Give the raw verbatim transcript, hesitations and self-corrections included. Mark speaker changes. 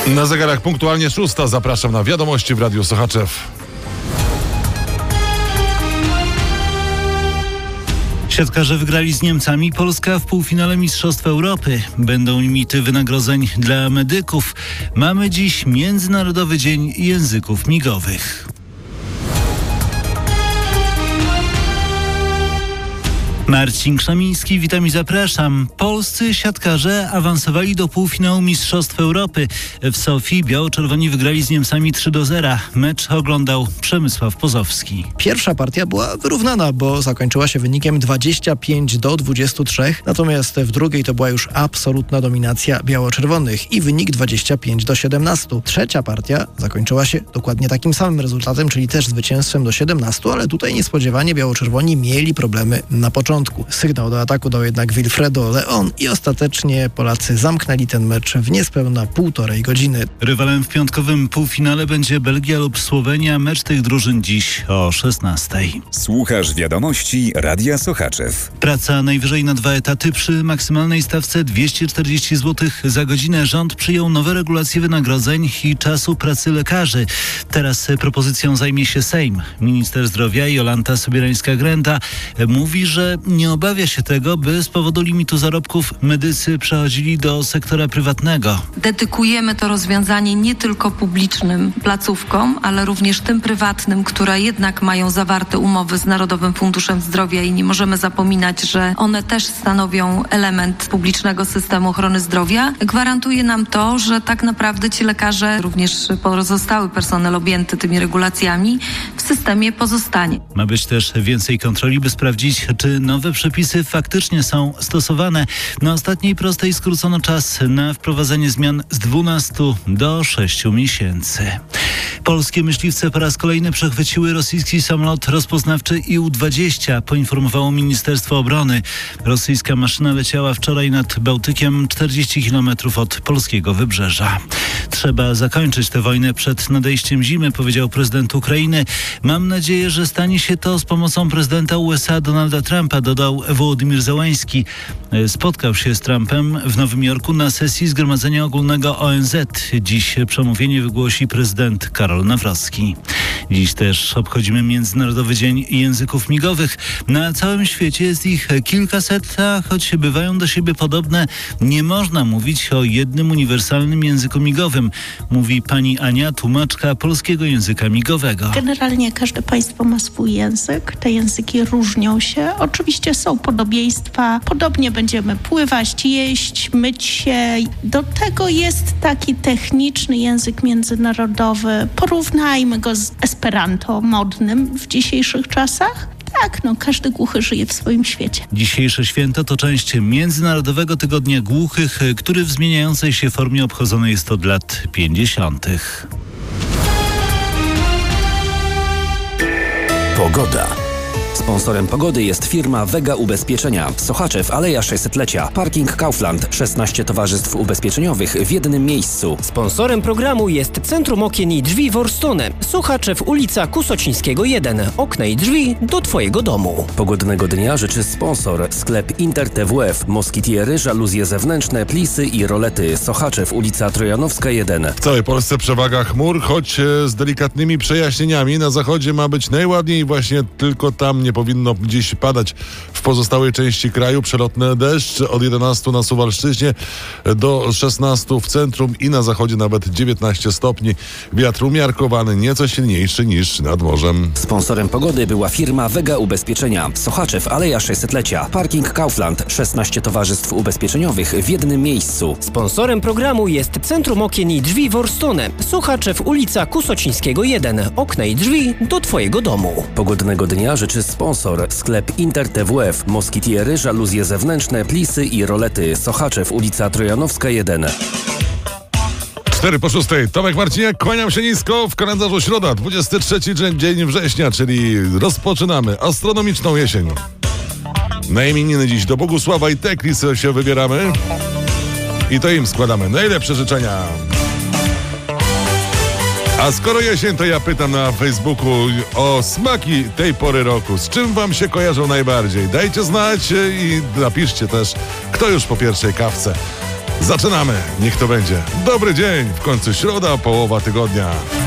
Speaker 1: Na zegarach punktualnie szósta. Zapraszam na wiadomości w Radiu Sochaczew.
Speaker 2: Siatkarze wygrali z Niemcami. Polska w półfinale Mistrzostw Europy. Będą limity wynagrodzeń dla medyków. Mamy dziś Międzynarodowy Dzień Języków Migowych. Marcin Krzemiński, witam i zapraszam. Polscy siatkarze awansowali do półfinału Mistrzostw Europy. W Sofii biało-czerwoni wygrali z Niemcami trzy do zera. Mecz oglądał Przemysław Pozowski.
Speaker 3: Pierwsza partia była wyrównana, bo zakończyła się wynikiem dwadzieścia pięć do dwudziestu trzech, natomiast w drugiej to była już absolutna dominacja biało-czerwonych i wynik dwadzieścia pięć do siedemnastu. Trzecia partia zakończyła się dokładnie takim samym rezultatem, czyli też zwycięstwem do siedemnastu, ale tutaj niespodziewanie biało-czerwoni mieli problemy na początku. Sygnał do ataku dał jednak Wilfredo Leon i ostatecznie Polacy zamknęli ten mecz w niespełna półtorej godziny.
Speaker 2: Rywalem w piątkowym półfinale będzie Belgia lub Słowenia. Mecz tych drużyn dziś o szesnastej.
Speaker 4: Słuchasz wiadomości Radia Sochaczew.
Speaker 2: Praca najwyżej na dwa etaty przy maksymalnej stawce dwieście czterdzieści złotych za godzinę. Rząd przyjął nowe regulacje wynagrodzeń i czasu pracy lekarzy. Teraz propozycją zajmie się Sejm. Minister zdrowia Jolanta Sobierańska-Grenda mówi, że nie obawia się tego, by z powodu limitu zarobków medycy przechodzili do sektora prywatnego.
Speaker 5: Dedykujemy to rozwiązanie nie tylko publicznym placówkom, ale również tym prywatnym, które jednak mają zawarte umowy z Narodowym Funduszem Zdrowia i nie możemy zapominać, że one też stanowią element publicznego systemu ochrony zdrowia. Gwarantuje nam to, że tak naprawdę ci lekarze, również pozostały personel objęty tymi regulacjami w systemie pozostanie.
Speaker 2: Ma być też więcej kontroli, by sprawdzić, czy nowe przepisy faktycznie są stosowane. Na ostatniej prostej skrócono czas na wprowadzenie zmian z dwunastu do sześciu miesięcy. Polskie myśliwce po raz kolejny przechwyciły rosyjski samolot rozpoznawczy I U dwadzieścia, poinformowało Ministerstwo Obrony. Rosyjska maszyna leciała wczoraj nad Bałtykiem czterdzieści kilometrów od polskiego wybrzeża. Trzeba zakończyć tę wojnę przed nadejściem zimy, powiedział prezydent Ukrainy. Mam nadzieję, że stanie się to z pomocą prezydenta U S A Donalda Trumpa, dodał Wołodymyr Zełański. Spotkał się z Trumpem w Nowym Jorku na sesji Zgromadzenia Ogólnego O N Z. Dziś przemówienie wygłosi prezydent Karol Nawrocki. Dziś też obchodzimy Międzynarodowy Dzień Języków Migowych. Na całym świecie jest ich kilkaset, a choć bywają do siebie podobne, nie można mówić o jednym uniwersalnym języku migowym, mówi pani Ania, tłumaczka polskiego języka migowego.
Speaker 6: Generalnie każde państwo ma swój język. Te języki różnią się. Oczywiście są podobieństwa. Podobnie będziemy pływać, jeść, myć się. Do tego jest taki techniczny język międzynarodowy. Porównajmy go z Esperanto modnym w dzisiejszych czasach. Tak, no każdy głuchy żyje w swoim świecie.
Speaker 2: Dzisiejsze święto to część Międzynarodowego Tygodnia Głuchych, który w zmieniającej się formie obchodzony jest od lat pięćdziesiątych.
Speaker 7: Pogoda. Sponsorem pogody jest firma Vega Ubezpieczenia. Sochaczew, Aleja sześćsetlecia. Parking Kaufland. szesnaście towarzystw ubezpieczeniowych w jednym miejscu.
Speaker 8: Sponsorem programu jest Centrum Okien i Drzwi Worstone. Sochaczew, ulica Kusocińskiego jeden. Okna i drzwi do Twojego domu.
Speaker 7: Pogodnego dnia życzy sponsor. Sklep Inter T W F. Moskitiery, żaluzje zewnętrzne, plisy i rolety. Sochaczew, ulica Trojanowska jeden.
Speaker 1: W całej Polsce przewaga chmur, choć z delikatnymi przejaśnieniami. Na zachodzie ma być najładniej, właśnie tylko tam nie powinno dziś padać. W pozostałej części kraju przelotny deszcz od jedenastu na Suwalszczyźnie do szesnastu w centrum i na zachodzie nawet dziewiętnaście stopni. Wiatr umiarkowany, nieco silniejszy niż nad morzem.
Speaker 7: Sponsorem pogody była firma Vega Ubezpieczenia. Sochaczew, Aleja sześćsetlecia. Parking Kaufland. szesnaście towarzystw ubezpieczeniowych w jednym miejscu.
Speaker 8: Sponsorem programu jest Centrum Okien i Drzwi Worstone. Sochaczew, ulica Kusocińskiego jeden. Okna i drzwi do Twojego domu.
Speaker 7: Pogodnego dnia życzy sponsor. Sklep Inter T W F. Moskitiery, żaluzje zewnętrzne, plisy i rolety. Sochaczew, ulica Trojanowska jeden.
Speaker 1: cztery po szóstej. Tomek Marciniak, kłaniam się nisko. W kalendarzu środa, dwudziesty trzeci dzień września, czyli rozpoczynamy astronomiczną jesień. Na imieniny dziś do Bogusława i Teklis się wybieramy. I to im składamy najlepsze życzenia. A skoro jesień, to ja pytam na Facebooku o smaki tej pory roku. Z czym wam się kojarzą najbardziej? Dajcie znać i napiszcie też, kto już po pierwszej kawce. Zaczynamy. Niech to będzie dobry dzień. W końcu środa, połowa tygodnia.